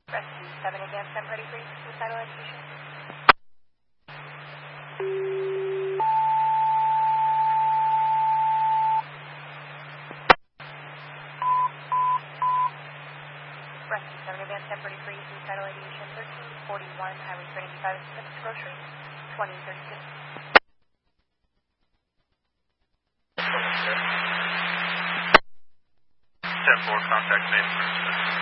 Rescue 7 again, 10 ready for suicidal ideation. Rescue 7 again, 10 ready for suicidal ideation. 1341 Highway 75, Smith's Grocery, 2036. 10-4, contact San Francisco.